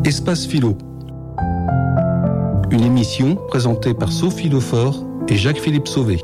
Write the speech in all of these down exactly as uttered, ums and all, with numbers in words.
Espace Philo. Une émission présentée par Sophie Lefort et Jacques-Philippe Sauvé.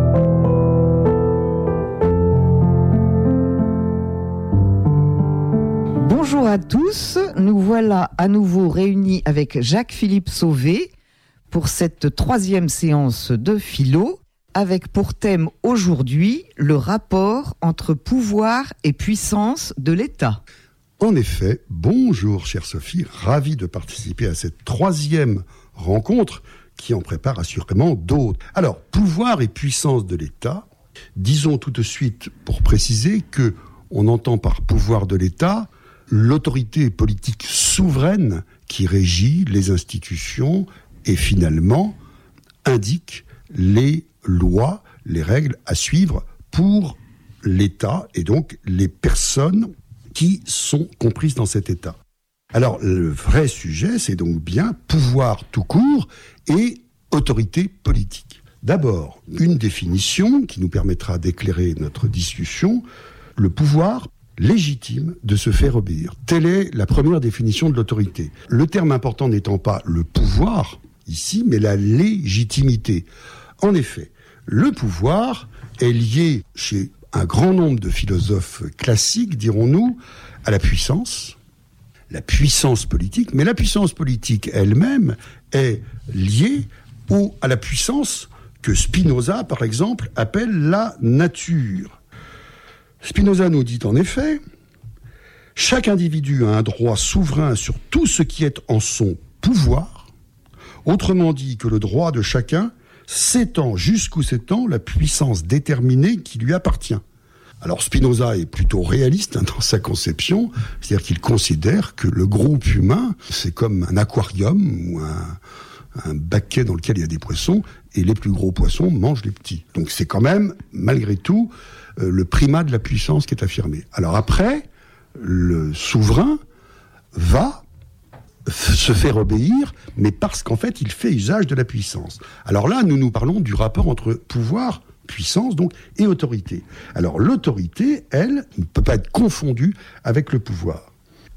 Bonjour à tous, nous voilà à nouveau réunis avec Jacques-Philippe Sauvé pour cette troisième séance de philo, avec pour thème aujourd'hui le rapport entre pouvoir et puissance de l'État. En effet, bonjour chère Sophie, ravi de participer à cette troisième rencontre qui en prépare assurément d'autres. Alors, pouvoir et puissance de l'État, disons tout de suite pour préciser que on entend par pouvoir de l'État l'autorité politique souveraine qui régit les institutions et finalement indique les lois, les règles à suivre pour l'État et donc les personnes qui sont comprises dans cet État. Alors, le vrai sujet, c'est donc bien pouvoir tout court et autorité politique. D'abord, une définition qui nous permettra d'éclairer notre discussion, le pouvoir légitime de se faire obéir. Telle est la première définition de l'autorité. Le terme important n'étant pas le pouvoir, ici, mais la légitimité. En effet, le pouvoir est lié chez un grand nombre de philosophes classiques, dirons-nous, à la puissance, la puissance politique, mais la puissance politique elle-même est liée au, à la puissance que Spinoza, par exemple, appelle la nature. Spinoza nous dit en effet, chaque individu a un droit souverain sur tout ce qui est en son pouvoir, autrement dit que le droit de chacun s'étend jusqu'où s'étend la puissance déterminée qui lui appartient. Alors Spinoza est plutôt réaliste hein, dans sa conception, c'est-à-dire qu'il considère que le groupe humain, c'est comme un aquarium ou un, un baquet dans lequel il y a des poissons, et les plus gros poissons mangent les petits. Donc c'est quand même, malgré tout, euh, le primat de la puissance qui est affirmé. Alors après, le souverain va se faire obéir, mais parce qu'en fait, il fait usage de la puissance. Alors là, nous nous parlons du rapport entre pouvoir, puissance, donc, et autorité. Alors l'autorité, elle, ne peut pas être confondue avec le pouvoir.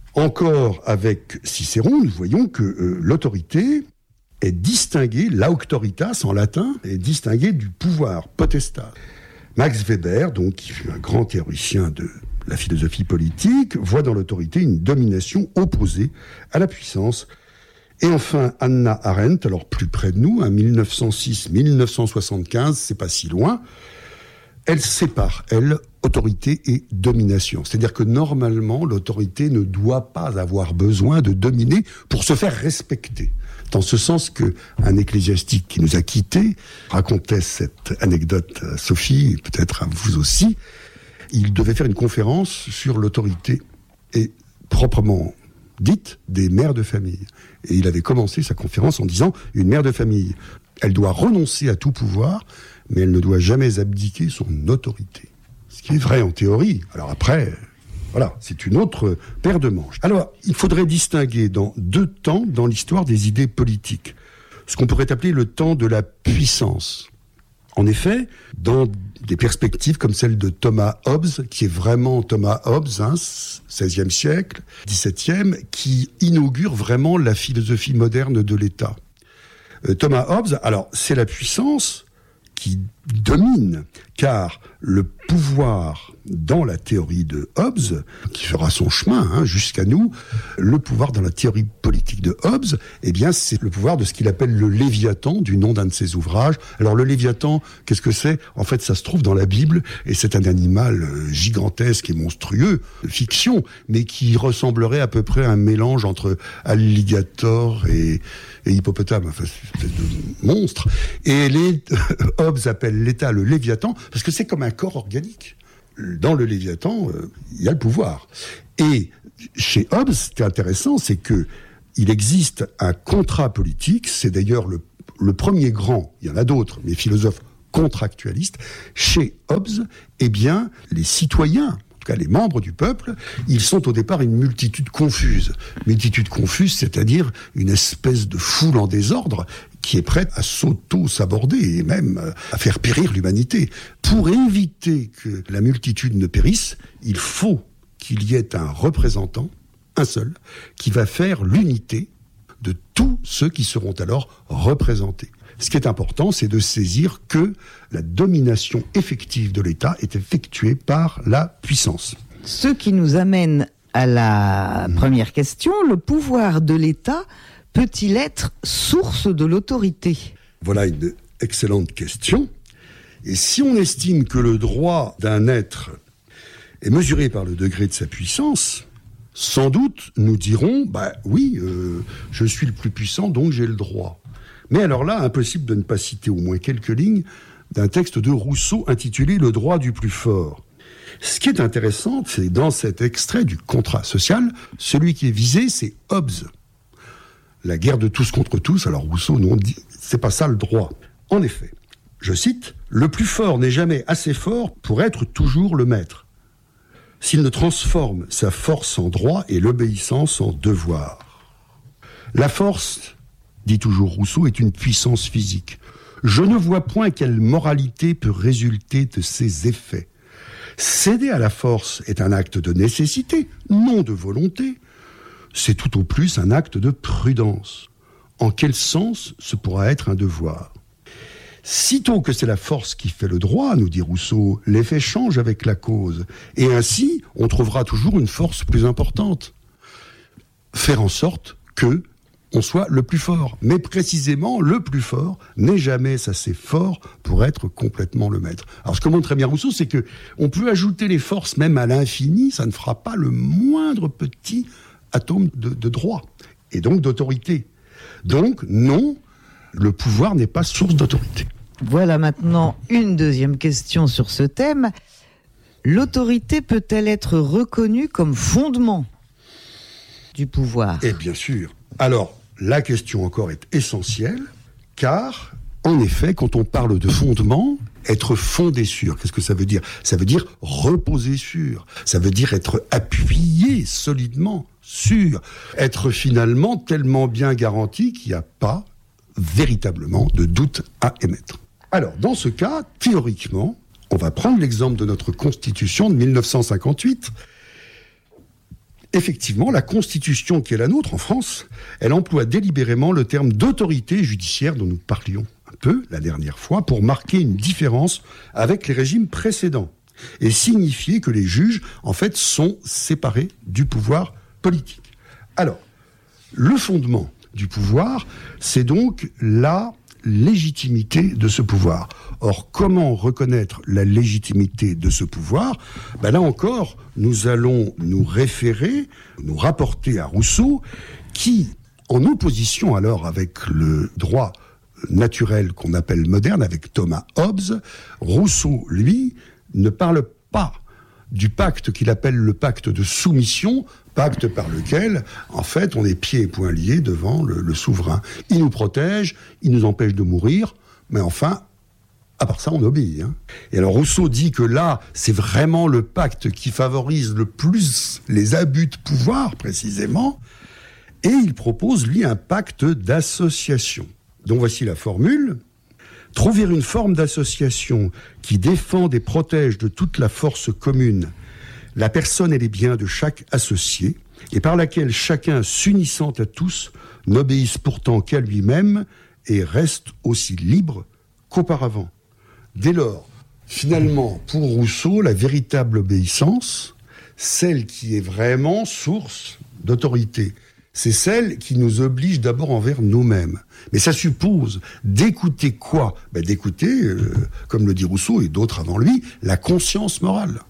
Encore avec Cicéron, nous voyons que euh, l'autorité est distinguée, l'auctoritas en latin, est distinguée du pouvoir, potestas. Max Weber, donc, qui fut un grand théoricien de la philosophie politique, voit dans l'autorité une domination opposée à la puissance. Et enfin, Hannah Arendt, alors plus près de nous, hein, mille neuf cent six à mille neuf cent soixante-quinze, c'est pas si loin, elle sépare, elle, autorité et domination. C'est-à-dire que normalement, l'autorité ne doit pas avoir besoin de dominer pour se faire respecter. Dans ce sens que un ecclésiastique qui nous a quittés racontait cette anecdote à Sophie, et peut-être à vous aussi. Il devait faire une conférence sur l'autorité et proprement dite des mères de famille. Et il avait commencé sa conférence en disant « Une mère de famille, elle doit renoncer à tout pouvoir, mais elle ne doit jamais abdiquer son autorité. » Ce qui est vrai en théorie. Alors après, voilà, c'est une autre paire de manches. Alors, il faudrait distinguer dans deux temps dans l'histoire des idées politiques. Ce qu'on pourrait appeler le temps de la puissance. En effet, dans des perspectives comme celle de Thomas Hobbes, qui est vraiment Thomas Hobbes, hein, seizième siècle, dix-septième, qui inaugure vraiment la philosophie moderne de l'État. Euh, Thomas Hobbes, alors, c'est la puissance qui domine, car le pouvoir, dans la théorie de Hobbes, qui fera son chemin hein, jusqu'à nous, le pouvoir dans la théorie politique de Hobbes, eh bien, c'est le pouvoir de ce qu'il appelle le Léviathan, du nom d'un de ses ouvrages. Alors, le Léviathan, qu'est-ce que c'est ? En fait, ça se trouve dans la Bible, et c'est un animal gigantesque et monstrueux, fiction, mais qui ressemblerait à peu près à un mélange entre alligator et, et hippopotame, enfin, c'est une espèce de monstre. Et les, Hobbes appelle l'État le Léviathan, parce que c'est comme un corps organique. Dans le Léviathan, euh, il y a le pouvoir. Et chez Hobbes, ce qui est intéressant, c'est que il existe un contrat politique, c'est d'ailleurs le, le premier grand, il y en a d'autres, mais philosophes contractualistes. Chez Hobbes, eh bien, les citoyens, en tout cas les membres du peuple, ils sont au départ une multitude confuse. Multitude confuse, c'est-à-dire une espèce de foule en désordre qui est prête à s'auto-saborder et même à faire périr l'humanité. Pour éviter que la multitude ne périsse, il faut qu'il y ait un représentant un seul, qui va faire l'unité de tous ceux qui seront alors représentés. Ce qui est important, c'est de saisir que la domination effective de l'État est effectuée par la puissance. Ce qui nous amène à la première question, le pouvoir de l'État peut-il être source de l'autorité ? Voilà une excellente question. Et si on estime que le droit d'un être est mesuré par le degré de sa puissance, sans doute nous dirons, bah oui, euh, je suis le plus puissant, donc j'ai le droit. Mais alors là, impossible de ne pas citer au moins quelques lignes d'un texte de Rousseau intitulé « Le droit du plus fort ». Ce qui est intéressant, c'est dans cet extrait du contrat social, celui qui est visé, c'est Hobbes. La guerre de tous contre tous, alors Rousseau nous dit, c'est pas ça le droit. En effet, je cite, « Le plus fort n'est jamais assez fort pour être toujours le maître. S'il ne transforme sa force en droit et l'obéissance en devoir. La force, dit toujours Rousseau, est une puissance physique. Je ne vois point quelle moralité peut résulter de ses effets. Céder à la force est un acte de nécessité, non de volonté. C'est tout au plus un acte de prudence. En quel sens ce pourra être un devoir ? Sitôt que c'est la force qui fait le droit, nous dit Rousseau, l'effet change avec la cause. Et ainsi, on trouvera toujours une force plus importante. Faire en sorte que on soit le plus fort. Mais précisément, le plus fort n'est jamais assez fort pour être complètement le maître. Alors, ce que montre très bien Rousseau, c'est que on peut ajouter les forces même à l'infini, ça ne fera pas le moindre petit atome de, de droit, et donc d'autorité. Donc, non, le pouvoir n'est pas source d'autorité. Voilà maintenant une deuxième question sur ce thème. L'autorité peut-elle être reconnue comme fondement du pouvoir ? Et bien sûr. Alors, la question encore est essentielle, car, en effet, quand on parle de fondement, être fondé sur, qu'est-ce que ça veut dire ? Ça veut dire reposer sur, ça veut dire être appuyé solidement sur, être finalement tellement bien garanti qu'il n'y a pas véritablement de doute à émettre. Alors, dans ce cas, théoriquement, on va prendre l'exemple de notre Constitution de mille neuf cent cinquante-huit. Effectivement, la Constitution qui est la nôtre en France, elle emploie délibérément le terme d'autorité judiciaire dont nous parlions un peu la dernière fois pour marquer une différence avec les régimes précédents et signifier que les juges, en fait, sont séparés du pouvoir politique. Alors, le fondement du pouvoir, c'est donc la légitimité de ce pouvoir. Or, comment reconnaître la légitimité de ce pouvoir ? Ben là encore, nous allons nous référer, nous rapporter à Rousseau, qui, en opposition alors avec le droit naturel qu'on appelle moderne, avec Thomas Hobbes, Rousseau, lui, ne parle pas du pacte qu'il appelle le pacte de soumission, pacte par lequel, en fait, on est pieds et poings liés devant le, le souverain. Il nous protège, il nous empêche de mourir, mais enfin, à part ça, on obéit. Hein. Et alors Rousseau dit que là, c'est vraiment le pacte qui favorise le plus les abus de pouvoir, précisément, et il propose, lui, un pacte d'association. Donc voici la formule. Trouver une forme d'association qui défend et protège de toute la force commune la personne et les biens de chaque associé, et par laquelle chacun, s'unissant à tous, n'obéisse pourtant qu'à lui-même et reste aussi libre qu'auparavant. Dès lors, finalement, pour Rousseau, la véritable obéissance, celle qui est vraiment source d'autorité, c'est celle qui nous oblige d'abord envers nous-mêmes. Mais ça suppose d'écouter quoi ? Ben d'écouter, euh, comme le dit Rousseau et d'autres avant lui, la conscience morale.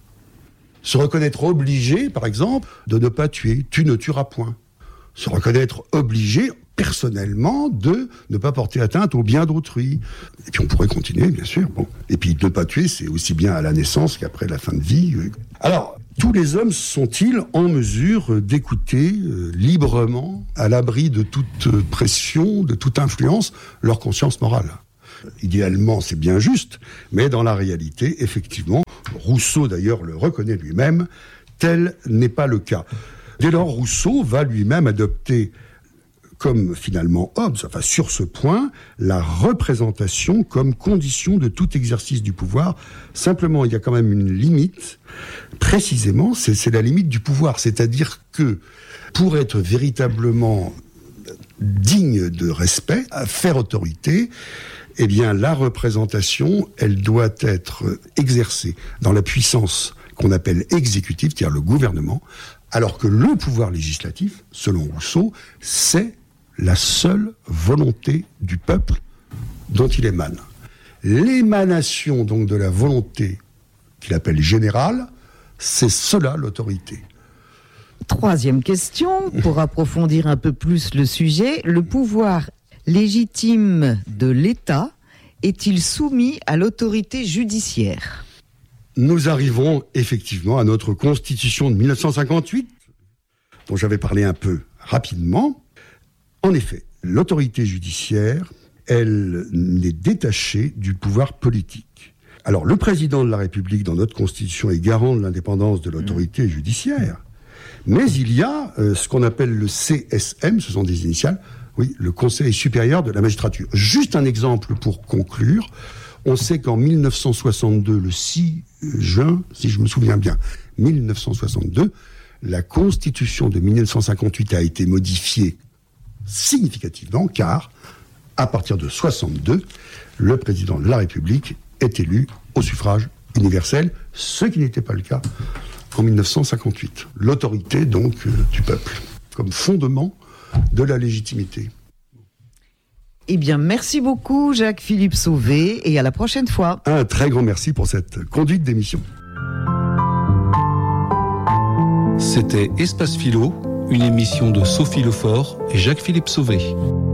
Se reconnaître obligé, par exemple, de ne pas tuer. Tu ne tueras point. Se reconnaître obligé, personnellement, de ne pas porter atteinte au bien d'autrui. Et puis on pourrait continuer, bien sûr. Bon. Et puis ne pas tuer, c'est aussi bien à la naissance qu'après la fin de vie. Alors, tous les hommes sont-ils en mesure d'écouter euh, librement, à l'abri de toute pression, de toute influence, leur conscience morale ? Idéalement, c'est bien juste, mais dans la réalité, effectivement, Rousseau d'ailleurs le reconnaît lui-même, tel n'est pas le cas. Dès lors, Rousseau va lui-même adopter comme finalement Hobbes, enfin sur ce point, la représentation comme condition de tout exercice du pouvoir. Simplement, il y a quand même une limite, précisément, c'est, c'est la limite du pouvoir, c'est-à-dire que pour être véritablement digne de respect, faire autorité, eh bien la représentation, elle doit être exercée dans la puissance qu'on appelle exécutive, c'est-à-dire le gouvernement, alors que le pouvoir législatif, selon Rousseau, c'est la seule volonté du peuple dont il émane. L'émanation donc de la volonté qu'il appelle générale, c'est cela l'autorité. Troisième question, pour approfondir un peu plus le sujet, le pouvoir légitime de l'État est-il soumis à l'autorité judiciaire ? Nous arrivons effectivement à notre Constitution de mille neuf cent cinquante-huit, dont j'avais parlé un peu rapidement. En effet, l'autorité judiciaire, elle n'est détachée du pouvoir politique. Alors, le président de la République, dans notre Constitution, est garant de l'indépendance de l'autorité judiciaire. Mais il y a euh, ce qu'on appelle le C S M, ce sont des initiales, oui, le Conseil supérieur de la magistrature. Juste un exemple pour conclure. On sait qu'en mille neuf cent soixante-deux, le six juin, si je me souviens bien, mille neuf cent soixante-deux, la Constitution de mille neuf cent cinquante-huit a été modifiée significativement, car à partir de soixante-deux, le président de la République est élu au suffrage universel, ce qui n'était pas le cas en mille neuf cent cinquante-huit. L'autorité, donc, euh, du peuple, comme fondement de la légitimité. Eh bien, merci beaucoup, Jacques-Philippe Sauvé, et à la prochaine fois. Un très grand merci pour cette conduite d'émission. C'était Espace Philo, une émission de Sophie Lefort et Jacques-Philippe Sauvé.